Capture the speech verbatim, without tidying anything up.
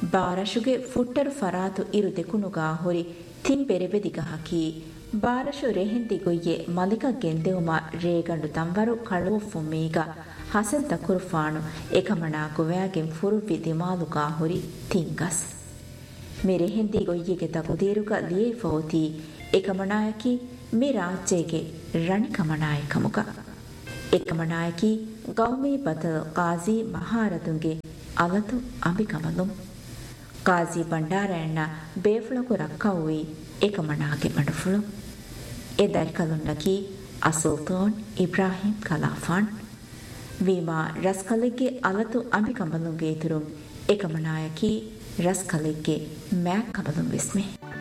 ಬಾರಶುಗೆ ಫುಟ್ಟರು ಫರಾತು ಇರು ದೆಕುನುಗಾ ಹೊರಿ ತಿಂ ಬೆರೆಬೆದಿಗ ಹಕಿ ಬಾರಶು ರೆಹಿಂದಿ ಗೊಯ್ಯೆ ಮಲಿಕ ಗೆಂದೆವುಮ ರೇಗಂಡು ತಂವರು ಕಳುವ ಫುಮ್ಮೀಗ ಹಸನ್ ತಕುರುಫಾಣು ಏಕಮಣ ಗುವ್ಯಾಗೆಂ ಫುರುವಿ ದಿಮಾಲುಗಾ ಹೊರಿ ತಿಂಗಸ್ ಮೆ ರೆಹಿಂದಿ ಗೊಯ್ಯೆಗೆ ತಗುದೀರುಗ ಲಿಯೇ ಫೋತಿ ಏಕಮಣಾಯಕಿ ಮೆ ರಾಜ್ಯೆಗೆ ರಣಿಕಮಣಾಯಕಮುಗ ಏಕಮಣಾಯಕಿ ಗೌಮಿ ಬದಲ್ ಕಾಜಿ ಮಹಾರದುಂಗೆ ಅಲತು ಅಂಬಿಕಮಲುಂ ಕಾಜಿ ಬಂಡಾರಣ್ಣ ಬೇಫುಳಕು ರಕ್ಕವುಯಿ ಏಕಮಣಾಗೆ ಮಡುಫುಳು ಎ ದರಿಕಲುನ್ನಕಿ ಅಸುಲ್ತಾನ್ ಇಬ್ರಾಹಿಂ ಕಲಾಫಾನ್ ವೀಮಾ ರಸ್ಕಲಿಗ್ಗೆ ಅಲತು ಅಂಬಿಕಮಲುಂಗೆ ಎದುರು ಏಕಮಣಾಯಕಿ ರಸ್ಕಲಿಗ್ಗೆ ಮ್ಯಾಕ್ ಕಮಲುಂ ವಿಸ್ಮೆ